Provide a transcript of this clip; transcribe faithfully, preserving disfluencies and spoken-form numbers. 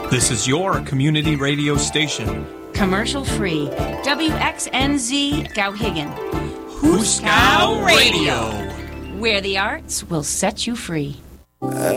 This is your community radio station. Commercial free. W X N Z Gowhigan. Hooskow Radio. Where the arts will set you free.